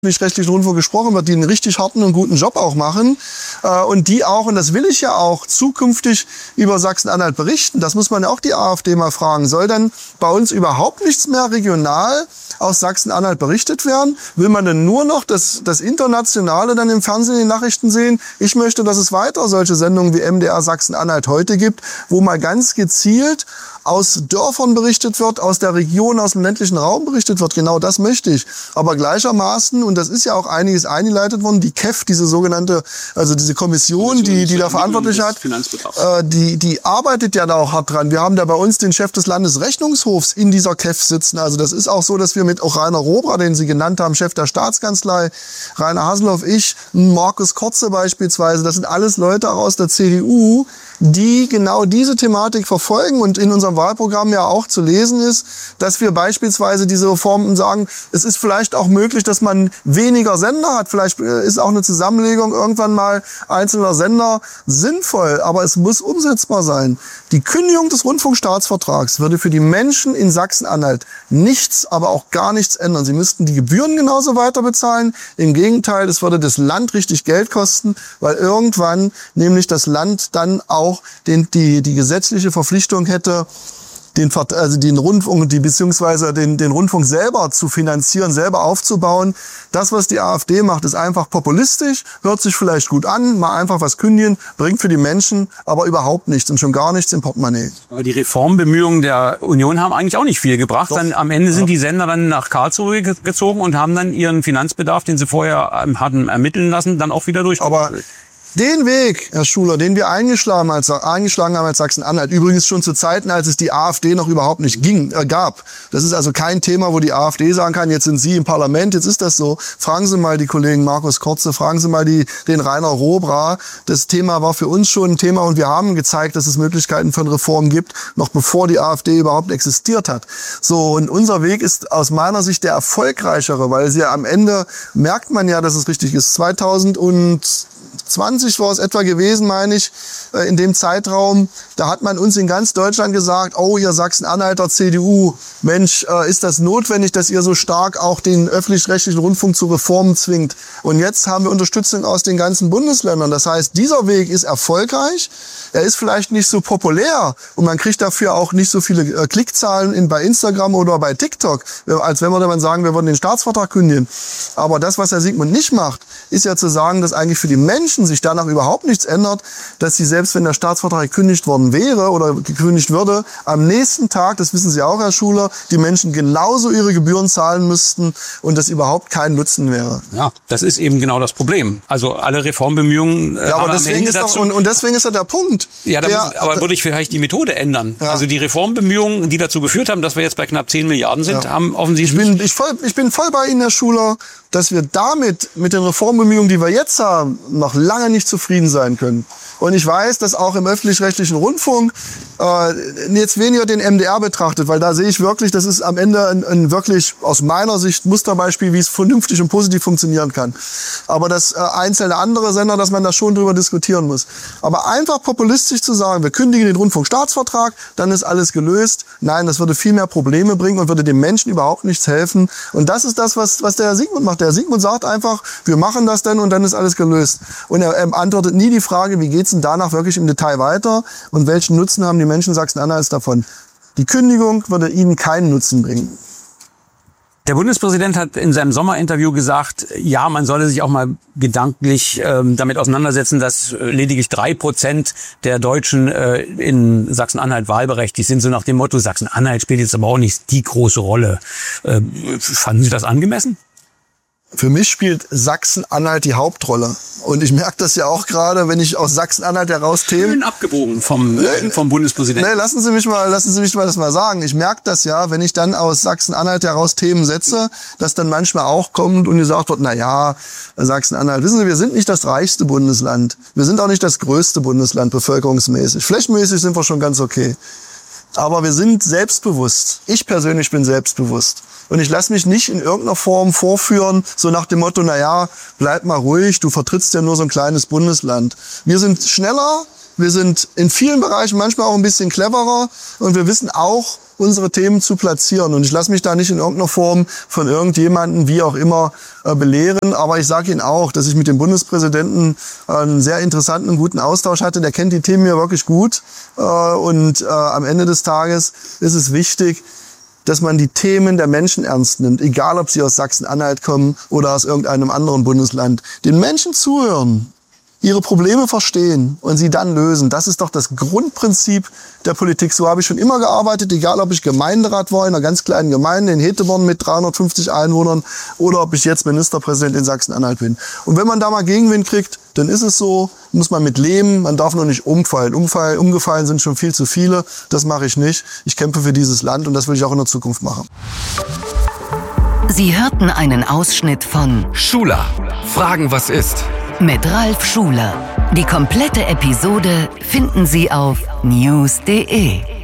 öffentlich-rechtlichen Rundfunk gesprochen wird, die einen richtig harten und guten Job auch machen und die auch, und das will ich ja auch, zukünftig über Sachsen-Anhalt berichten. Das muss man ja auch die AfD mal fragen. Soll dann bei uns überhaupt nichts mehr regional aus Sachsen-Anhalt berichtet werden? Will man denn nur noch das Internationale dann im Fernsehen, in den Nachrichten sehen? Ich möchte, dass es weiter solche Sendungen wie MDR Sachsen-Anhalt heute gibt, wo mal ganz gezielt aus Dörfern berichtet wird, aus der Region, aus dem ländlichen Raum berichtet wird. Genau das möchte ich. Aber gleichermaßen, und das ist ja auch einiges eingeleitet worden, die KEF, diese sogenannte, also diese Kommission, die da verantwortlich hat, die arbeitet ja da auch hart dran. Wir haben da bei uns den Chef des Landesrechnungshofs in dieser KEF sitzen. Also das ist auch so, dass wir mit auch Rainer Robra, den Sie genannt haben, Chef der Staatskanzlei, Rainer Haseloff, ich, Markus Korze beispielsweise, das sind alles Leute auch aus der CDU, die genau diese Thematik verfolgen und in unserem Wahlprogramm ja auch zu lesen ist, dass wir beispielsweise diese Reformen sagen, es ist vielleicht auch möglich, dass man weniger Sender hat. Vielleicht ist auch eine Zusammenlegung irgendwann mal einzelner Sender sinnvoll, aber es muss umsetzbar sein. Die Kündigung des Rundfunkstaatsvertrags würde für die Menschen in Sachsen-Anhalt nichts, aber auch gar nichts ändern. Sie müssten die Gebühren genauso weiter bezahlen. Im Gegenteil, es würde das Land richtig Geld kosten, weil irgendwann nämlich das Land dann auch die gesetzliche Verpflichtung hätte, den Rundfunk, beziehungsweise den Rundfunk selber zu finanzieren, selber aufzubauen. Das, was die AfD macht, ist einfach populistisch, hört sich vielleicht gut an, mal einfach was kündigen, bringt für die Menschen aber überhaupt nichts und schon gar nichts im Portemonnaie. Aber die Reformbemühungen der Union haben eigentlich auch nicht viel gebracht. Dann am Ende sind die Sender dann nach Karlsruhe gezogen und haben dann ihren Finanzbedarf, den sie vorher hatten ermitteln lassen, dann auch wieder durchgeführt. Den Weg, Herr Schuler, den wir eingeschlagen haben als Sachsen-Anhalt, übrigens schon zu Zeiten, als es die AfD noch überhaupt nicht gab. Das ist also kein Thema, wo die AfD sagen kann, jetzt sind Sie im Parlament, jetzt ist das so. Fragen Sie mal die Kollegen Markus Korze, fragen Sie mal den Rainer Robra. Das Thema war für uns schon ein Thema und wir haben gezeigt, dass es Möglichkeiten von Reformen gibt, noch bevor die AfD überhaupt existiert hat. So, und unser Weg ist aus meiner Sicht der erfolgreichere, weil sie am Ende merkt man ja, dass es richtig ist. 2020 war es etwa gewesen, meine ich, in dem Zeitraum. Da hat man uns in ganz Deutschland gesagt, oh, ihr Sachsen-Anhalter CDU, Mensch, ist das notwendig, dass ihr so stark auch den öffentlich-rechtlichen Rundfunk zu Reformen zwingt. Und jetzt haben wir Unterstützung aus den ganzen Bundesländern. Das heißt, dieser Weg ist erfolgreich. Er ist vielleicht nicht so populär und man kriegt dafür auch nicht so viele Klickzahlen bei Instagram oder bei TikTok, als wenn wir dann sagen, wir wollen den Staatsvertrag kündigen. Aber das, was Herr Siegmund nicht macht, ist ja zu sagen, dass eigentlich für die Menschen sich danach überhaupt nichts ändert, dass sie selbst, wenn der Staatsvertrag gekündigt worden wäre oder gekündigt würde, am nächsten Tag, das wissen Sie auch, Herr Schuler, die Menschen genauso ihre Gebühren zahlen müssten und das überhaupt kein Nutzen wäre. Ja, das ist eben genau das Problem. Also alle Reformbemühungen aber deswegen ist doch, und deswegen ist ja der Punkt. Ja, aber würde ich vielleicht die Methode ändern. Ja. Also die Reformbemühungen, die dazu geführt haben, dass wir jetzt bei knapp 10 Milliarden sind, haben offensichtlich... Ich bin voll bei Ihnen, Herr Schuler, dass wir mit den Reformbemühungen, die wir jetzt haben, noch lange nicht zufrieden sein können. Und ich weiß, dass auch im öffentlich-rechtlichen Rundfunk jetzt weniger den MDR betrachtet, weil da sehe ich wirklich, das ist am Ende ein wirklich aus meiner Sicht Musterbeispiel, wie es vernünftig und positiv funktionieren kann. Aber das einzelne andere Sender, dass man da schon drüber diskutieren muss. Aber einfach populistisch zu sagen, wir kündigen den Rundfunkstaatsvertrag, dann ist alles gelöst. Nein, das würde viel mehr Probleme bringen und würde den Menschen überhaupt nichts helfen. Und das ist das, was der Herr Siegmund macht. Der Herr Siegmund sagt einfach, wir machen das dann und dann ist alles gelöst. Und er antwortet nie die Frage, wie geht's denn danach wirklich im Detail weiter und welchen Nutzen haben die Menschen Sachsen-Anhalts davon. Die Kündigung würde ihnen keinen Nutzen bringen. Der Bundespräsident hat in seinem Sommerinterview gesagt, ja, man solle sich auch mal gedanklich damit auseinandersetzen, dass lediglich 3% der Deutschen in Sachsen-Anhalt wahlberechtigt sind. So nach dem Motto, Sachsen-Anhalt spielt jetzt aber auch nicht die große Rolle. Fanden Sie das angemessen? Für mich spielt Sachsen-Anhalt die Hauptrolle. Und ich merke das ja auch gerade, wenn ich aus Sachsen-Anhalt heraus Themen... Schön abgebogen vom Bundespräsidenten. Nee, lassen Sie mich mal das mal sagen. Ich merke das ja, wenn ich dann aus Sachsen-Anhalt heraus Themen setze, dass dann manchmal auch kommt und gesagt wird, na ja, Sachsen-Anhalt, wissen Sie, wir sind nicht das reichste Bundesland. Wir sind auch nicht das größte Bundesland bevölkerungsmäßig. Flächenmäßig sind wir schon ganz okay. Aber wir sind selbstbewusst. Ich persönlich bin selbstbewusst. Und ich lasse mich nicht in irgendeiner Form vorführen, so nach dem Motto, na ja, bleib mal ruhig, du vertrittst ja nur so ein kleines Bundesland. Wir sind schneller, Wir sind in vielen Bereichen manchmal auch ein bisschen cleverer und wir wissen auch, unsere Themen zu platzieren. Und ich lasse mich da nicht in irgendeiner Form von irgendjemandem, wie auch immer, belehren. Aber ich sage Ihnen auch, dass ich mit dem Bundespräsidenten einen sehr interessanten und guten Austausch hatte. Der kennt die Themen ja wirklich gut. Und am Ende des Tages ist es wichtig, dass man die Themen der Menschen ernst nimmt, egal ob sie aus Sachsen-Anhalt kommen oder aus irgendeinem anderen Bundesland. Den Menschen zuhören, ihre Probleme verstehen und sie dann lösen. Das ist doch das Grundprinzip der Politik. So habe ich schon immer gearbeitet, egal ob ich Gemeinderat war in einer ganz kleinen Gemeinde in Heteborn mit 350 Einwohnern oder ob ich jetzt Ministerpräsident in Sachsen-Anhalt bin. Und wenn man da mal Gegenwind kriegt, dann ist es so, muss man mit leben, man darf nur nicht umfallen. Umgefallen sind schon viel zu viele, das mache ich nicht. Ich kämpfe für dieses Land und das will ich auch in der Zukunft machen. Sie hörten einen Ausschnitt von Schuler. Fragen, was ist? Mit Ralf Schuler. Die komplette Episode finden Sie auf news.de.